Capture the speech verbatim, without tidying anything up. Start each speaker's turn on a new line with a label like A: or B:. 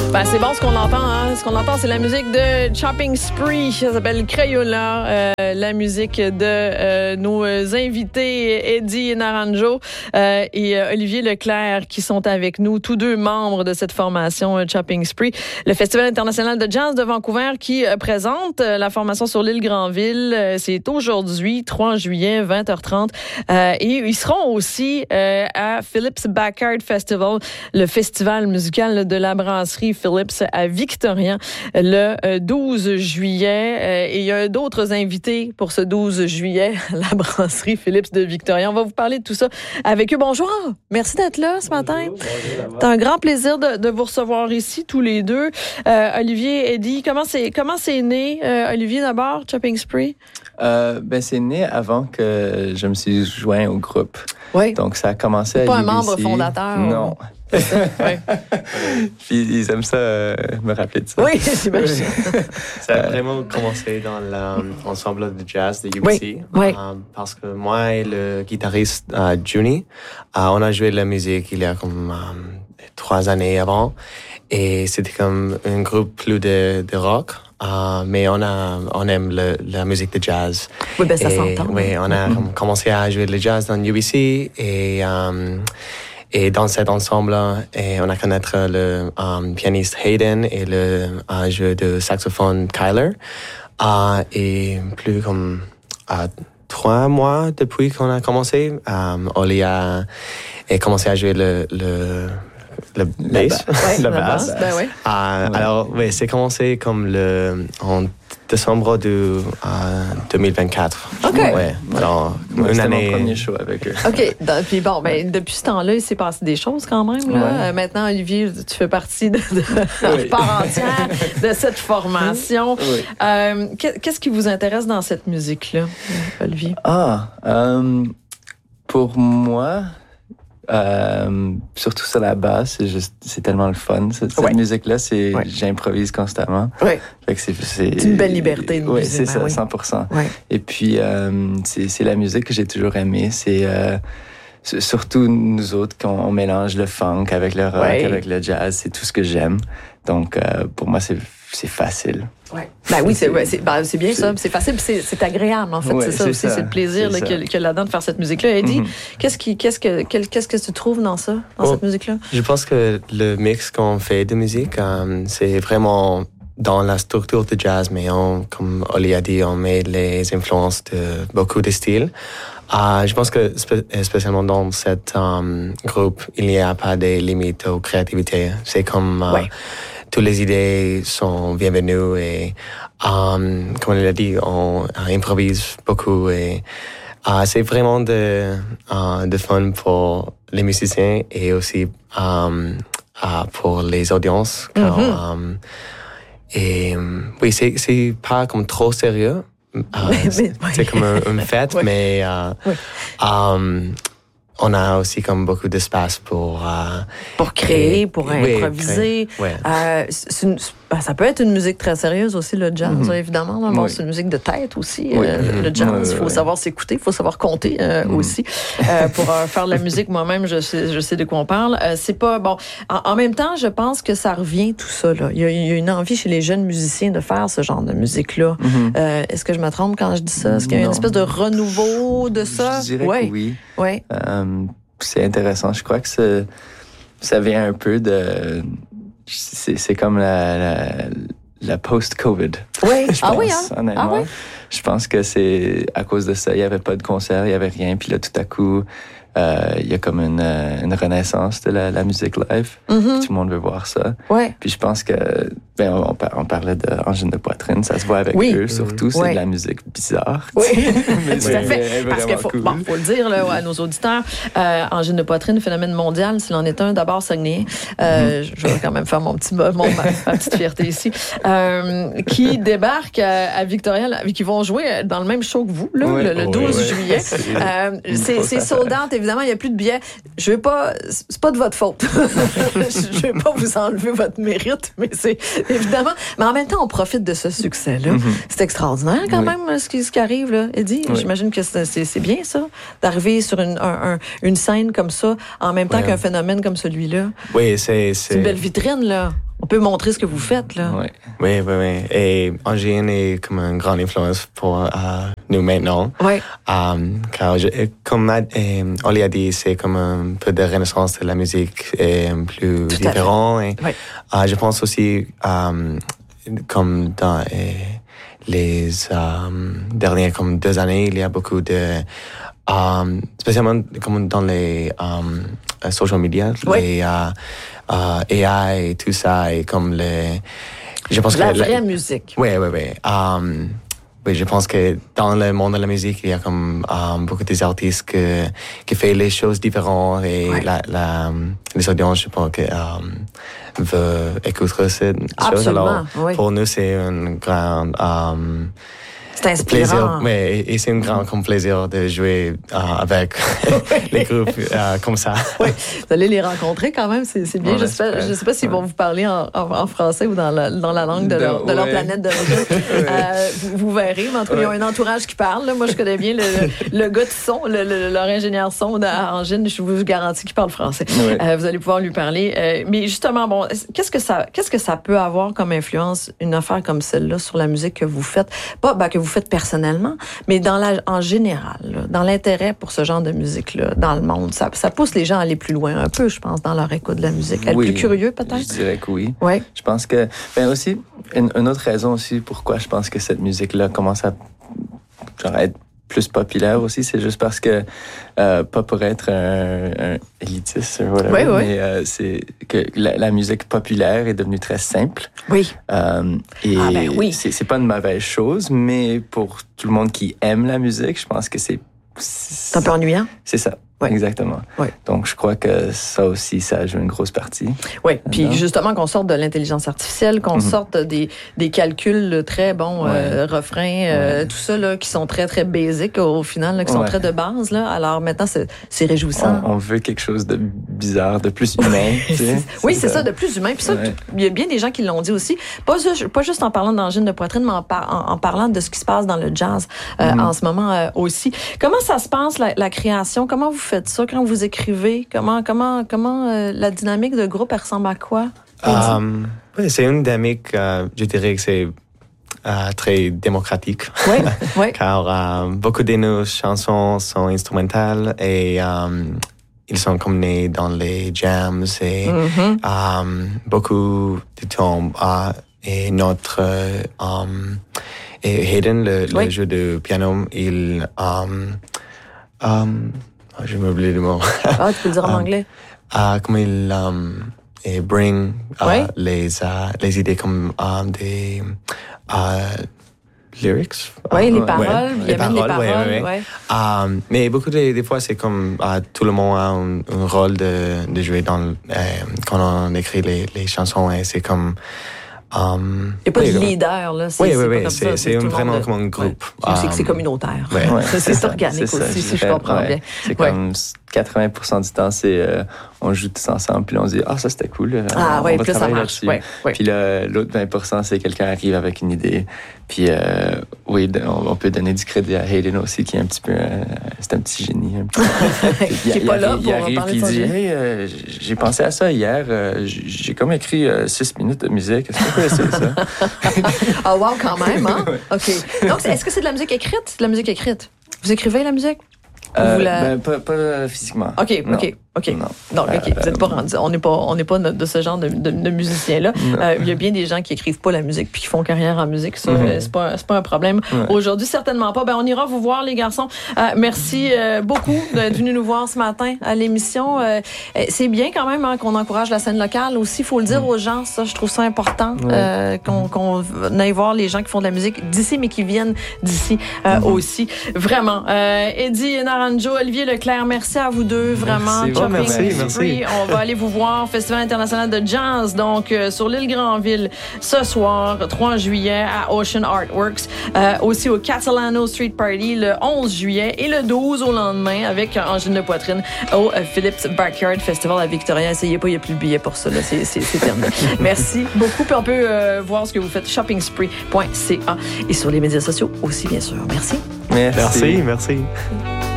A: Ben, c'est bon ce qu'on entend. Hein? Ce qu'on entend, c'est la musique de Chopping Spree. Ça s'appelle Crayola. Euh, la musique de euh, nos invités Eddie Naranjo euh, et euh, Olivier Leclerc qui sont avec nous, tous deux membres de cette formation euh, Chopping Spree. Le Festival international de jazz de Vancouver qui euh, présente euh, la formation sur l'île Granville. Euh, c'est aujourd'hui, trois juillet, vingt heures trente. Euh, et ils seront aussi euh, à Phillips Backyard Festival, le festival musical de la brasserie Phillips à Victoria le douze juillet. Et il y a d'autres invités pour ce douze juillet, la brasserie Phillips de Victoria. On va vous parler de tout ça avec eux. Bonjour, merci d'être là ce matin. C'est un grand plaisir de, de vous recevoir ici, tous les deux. Euh, Olivier, Eddie, comment c'est, comment c'est né, euh, Olivier d'abord, Chopping Spree?
B: Euh, ben, c'est né avant que je me suis joint au groupe.
A: Oui.
B: Donc, ça a commencé à
A: pas
B: U B C.
A: Un membre fondateur.
B: Non.
A: Ouais.
B: Puis ils aiment ça euh, me rappeler de ça.
A: Oui, j'imagine.
C: Ça a vraiment commencé dans l'ensemble de jazz de U B C.
A: Oui, oui.
C: Euh, parce que moi et le guitariste euh, Juni, euh, on a joué de la musique il y a comme euh, trois années avant. Et c'était comme un groupe plus de, de rock. Uh, mais on a, on aime le, la musique de jazz.
A: Oui, ben ça s'entend.
C: Oui, on a mm-hmm. commencé à jouer le jazz dans U B C et um, et dans cet ensemble-là, et on a connaître le um, pianiste Hayden et le uh, jeu de saxophone Kyler. Uh, et plus comme uh, trois mois depuis qu'on a commencé, um, Oli a, a commencé à jouer le, le le bass,
A: ouais,
C: la basse.
A: Ben oui.
C: Euh, ouais. Alors, oui, c'est commencé comme le en décembre de euh, deux mille vingt-quatre.
A: OK.
C: Ouais. Alors,
B: ouais,
C: une année.
B: Mon premier show avec eux.
A: OK. Puis bon, ben depuis ce temps-là, il s'est passé des choses quand même. Là.
B: Ouais.
A: Euh, maintenant, Olivier, tu fais partie de, de oui. part entière de cette formation.
B: Oui.
A: Euh, qu'est-ce qui vous intéresse dans cette musique-là, Olivier?
B: Ah, euh, pour moi. Euh, surtout sur la basse, c'est juste, c'est tellement le fun. Cette, cette
A: ouais.
B: musique-là, c'est,
A: ouais.
B: j'improvise constamment.
A: Ouais.
B: Fait que c'est, c'est,
A: c'est une belle liberté de
B: ouais,
A: musique.
B: c'est ça,
A: oui.
B: cent pour cent.
A: Ouais.
B: Et puis, euh, c'est, c'est la musique que j'ai toujours aimée. C'est, euh, surtout nous autres, quand on mélange le funk avec le rock, ouais. avec le jazz, c'est tout ce que j'aime. Donc, euh, pour moi, c'est, c'est facile.
A: Ouais. Ben oui, c'est, ouais, c'est, ben, c'est bien c'est, ça. C'est facile, c'est, c'est agréable, en fait.
B: Ouais,
A: c'est ça
B: c'est
A: aussi,
B: ça.
A: c'est le plaisir là, que, que là-dedans de faire cette musique-là. Eddie, mm-hmm. qu'est-ce, qui, qu'est-ce, que, quel, qu'est-ce que tu trouves dans ça, dans oh, cette musique-là?
C: Je pense que le mix qu'on fait de musique, um, c'est vraiment dans la structure de jazz, mais on, comme Oli a dit, on met les influences de beaucoup de styles. Uh, je pense que spé- spécialement dans cet um, groupe, il n'y a pas de limites aux créativités. C'est comme uh, ouais. toutes les idées sont bienvenues et um, comme il a dit, on uh, improvise beaucoup et uh, c'est vraiment de, uh, de fun pour les musiciens et aussi um, uh, pour les audiences. Car, mm-hmm. um, et oui, c'est, c'est pas comme trop sérieux. Uh, c'est, c'est comme un, une fête, oui. mais uh, oui. um, on a aussi comme beaucoup d'espace pour uh,
A: pour créer,
C: et,
A: pour
C: oui,
A: improviser.
C: Ouais.
A: Euh, c'est une, ben, ça peut être une musique très sérieuse aussi, le jazz, mm-hmm. évidemment. Bon, oui. C'est une musique de tête aussi, oui. euh, le jazz. Il faut oui. savoir s'écouter, il faut savoir compter euh, mm-hmm. aussi. Euh, pour euh, faire de la musique, moi-même, je sais, je sais de quoi on parle. Euh, c'est pas bon. En, en même temps, je pense que ça revient tout ça. Là. Il, y a, il y a une envie chez les jeunes musiciens de faire ce genre de musique-là. Mm-hmm. Euh, est-ce que je me trompe quand je dis ça? Est-ce qu'il y a une espèce de renouveau de ça?
B: Je dirais
A: ouais.
B: que oui.
A: Ouais.
B: Euh, c'est intéressant. Je crois que c'est, ça vient un peu de... C'est, c'est comme la, la, la post-COVID.
A: Oui,
B: je
A: ah
B: pense,
A: oui, hein?
B: honnêtement.
A: Ah oui?
B: Je pense que c'est à cause de ça. Il n'y avait pas de concert, il n'y avait rien. Puis là, tout à coup, euh, il y a comme une, une renaissance de la, la musique live.
A: Mm-hmm.
B: Tout le monde veut voir ça.
A: Ouais.
B: Puis je pense que, ben, on, on parlait d'angine de poitrine, ça se voit avec
A: oui.
B: eux, surtout. Mm-hmm. C'est
A: ouais.
B: de la musique bizarre.
A: Oui,
B: mais
A: tout à fait. Parce qu'il faut,
B: cool.
A: bon, faut le dire là, à nos auditeurs, euh, angine de poitrine, phénomène mondial, s'il en est un, d'abord saguenay. Euh, mm-hmm. Je vais quand même faire mon petit mon, ma, ma petite fierté ici. Euh, qui débarque à, à Victoria, qui vont jouer dans le même show que vous, là, oui. le, le douze oui, juillet. Oui. C'est, euh, c'est, c'est sold out, évidemment, il n'y a plus de billets. Je veux pas, c'est pas de votre faute. Je veux pas vous enlever votre mérite, mais c'est évidemment. Mais en même temps, on profite de ce succès-là. Mm-hmm. C'est extraordinaire quand oui. même ce qui, ce qui arrive là, Eddie. Oui. J'imagine que c'est, c'est, c'est bien ça, d'arriver sur une, un, un, une scène comme ça, en même temps oui. qu'un phénomène comme celui-là.
C: Oui, c'est, c'est...
A: c'est une belle vitrine là. peut montrer ce que vous faites, là.
B: Oui,
C: oui, oui. oui. Et Angine est comme une grande influence pour uh, nous maintenant.
A: Oui.
C: Um, car, je, comme euh, Oli a dit, c'est comme un peu de renaissance de la musique et plus
A: Tout
C: différent. Et,
A: oui.
C: uh, je pense aussi, um, comme dans euh, les um, dernières comme deux années, il y a beaucoup de... Um, spécialement comme dans les um, social media,
A: oui.
C: les uh, uh, A I et tout ça, et comme les... Je pense
A: la
C: que
A: vraie
C: la,
A: musique.
C: Oui, oui, oui. Um, oui, je pense que dans le monde de la musique, il y a comme um, beaucoup des artistes que, qui font les choses différentes et
A: oui.
C: la, la, les audiences, je pense que um, veulent écouter cette
A: Absolument,
C: chose. Alors,
A: oui.
C: pour nous, c'est un grand... Um,
A: C'est inspirant.
C: Plaisir, oui, et, et c'est un grand comme plaisir de jouer euh, avec les groupes euh, comme ça.
A: Oui, vous allez les rencontrer quand même, c'est, c'est bien. Je ne sais, sais pas s'ils vont vous parler en, en, en français ou dans la, dans la langue de, de leur, de leur ouais. planète d'origine. euh, vous, vous verrez, mais en tout cas, ouais. ils ont un entourage qui parle. Là. Moi, je connais bien le, le, le gars de son, le, le, leur ingénieur son d'Angine, je vous garantis qu'il parle français. Ouais. Euh, vous allez pouvoir lui parler. Euh, mais justement, bon, qu'est-ce que ça, qu'est-ce que ça peut avoir comme influence, une affaire comme celle-là, sur la musique que vous faites? Pas ben, que vous faites personnellement, mais dans la, en général, là, dans l'intérêt pour ce genre de musique-là, dans le monde, ça, ça pousse les gens à aller plus loin un peu, je pense, dans leur écoute de la musique. Être oui, plus curieux, peut-être?
B: Je dirais que oui.
A: Oui.
B: Je pense que... Ben aussi, une, une autre raison aussi pourquoi je pense que cette musique-là commence à genre, être plus populaire aussi, c'est juste parce que, euh, pas pour être un, un élitiste, whatever,
A: oui, oui.
B: mais euh, c'est que la, la musique populaire est devenue très simple.
A: Oui.
B: Euh, et
A: ah ben oui.
B: c'est, c'est pas une mauvaise chose, mais pour tout le monde qui aime la musique, je pense que c'est...
A: C'est un peu ennuyant?
B: C'est ça. Oui. Exactement.
A: Oui.
B: Donc, je crois que ça aussi, ça joue une grosse partie.
A: Oui, puis justement qu'on sorte de l'intelligence artificielle, qu'on mm-hmm. sorte des, des calculs très bons, ouais. euh, refrains, euh, ouais. tout ça, là, qui sont très, très basiques au final, là, qui sont ouais. très de base. Là. Alors maintenant, c'est, c'est réjouissant.
B: On, on veut quelque chose de bizarre, de plus humain. Tu sais,
A: oui, c'est ça. ça, de plus humain. Puis ça, il ouais. y a bien des gens qui l'ont dit aussi, pas, pas juste en parlant d'Angine de poitrine, mais en, par, en, en parlant de ce qui se passe dans le jazz euh, mm-hmm. en ce moment euh, aussi. Comment ça se passe, la, la création? Comment vous faites ça quand vous écrivez? Comment, comment, comment euh, la dynamique de groupe, elle ressemble à quoi?
C: Um, oui, c'est une dynamique, euh, je dirais que c'est euh, très démocratique.
A: Oui, oui.
C: Car euh, beaucoup de nos chansons sont instrumentales et um, ils sont comme nés dans les jams et mm-hmm. um, beaucoup de temps uh, et notre um, et Hayden, le,
A: oui.
C: le jeu de piano, il um, um, je vais m'oublier le mot.
A: Ah, tu peux le dire en um, anglais.
C: Uh, comme il um, et bring uh,
A: oui.
C: les uh, les idées comme um, des uh, lyrics.
A: Oui,
C: uh,
A: les paroles.
C: Ouais,
A: les paroles, les paroles.
C: Ouais, ouais, ouais.
A: Ouais.
C: Um, mais beaucoup de, des fois, c'est comme uh, tout le monde a un, un rôle de, de jouer dans euh, quand on écrit les, les chansons et c'est comme
A: Um, il n'y a pas oui, de leader, là. C'est,
C: oui,
A: c'est
C: oui,
A: pas
C: oui.
A: Comme
C: c'est,
A: ça,
C: c'est, c'est vraiment
A: de...
C: comme un groupe.
A: Ouais. C'est um, que c'est communautaire.
C: Ouais.
A: Ouais. C'est, c'est, c'est organique
B: c'est
A: aussi,
B: ça,
A: si je comprends
B: ouais.
A: bien.
B: C'est
A: ouais.
B: comme quatre-vingts pour cent du temps, c'est euh, on joue tous ensemble, puis on se dit « Ah, ça, c'était cool.
A: Ah,
B: on
A: oui,
B: va
A: puis ça marche. Ouais, ouais.
B: Puis là, l'autre vingt pour cent, c'est quelqu'un arrive avec une idée. Puis euh, oui, on, on peut donner du crédit à Hayden aussi, qui est un petit peu... Euh, c'est un petit génie. Un petit...
A: qui n'est pas là pour
B: il arrive,
A: parler
B: puis
A: de son
B: il dit «
A: génie.
B: Hey, euh, j'ai pensé à ça hier. Euh, j'ai comme écrit euh, six minutes de musique. Est-ce que vous connaissez ça? »
A: Ah, wow, quand même, hein? OK. Donc, est-ce que c'est de la musique écrite? C'est de la musique écrite. Vous écrivez la musique?
B: Euh,
A: la...
B: ben, pas, pas physiquement.
A: OK,
B: non.
A: OK, OK.
B: Non.
A: Donc, OK, euh, vous êtes pas rendu. On n'est pas, on n'est pas de ce genre de, de, de musiciens-là. Euh, il y a bien des gens qui écrivent pas la musique puis qui font carrière en musique. Ça, mm-hmm. c'est pas, c'est pas un problème. Ouais. Aujourd'hui, certainement pas. Ben, on ira vous voir, les garçons. Euh, merci euh, beaucoup d'être venus nous voir ce matin à l'émission. Euh, c'est bien quand même hein, qu'on encourage la scène locale aussi. Il faut le dire mm. aux gens. Ça, je trouve ça important ouais. euh, qu'on, qu'on aille voir les gens qui font de la musique d'ici, mais qui viennent d'ici euh, mm-hmm. aussi. Vraiment. Euh, Eddie Naranjo, Olivier Leclerc, merci à vous deux. Vraiment.
C: Merci. Oh, merci, merci.
A: On va aller vous voir au Festival international de jazz, donc euh, sur l'île Granville, ce soir, trois juillet, à Ocean Artworks. Euh, aussi au Catalano Street Party le onze juillet et le douze au lendemain avec Angine de poitrine au euh, Phillips Backyard Festival à Victoria. Essayez pas, il n'y a plus de billets pour ça. Là. C'est, c'est, c'est terminé. Merci beaucoup. Puis on peut euh, voir ce que vous faites, shopping spree point c a et sur les médias sociaux aussi, bien sûr. Merci.
B: Merci.
C: Merci, merci.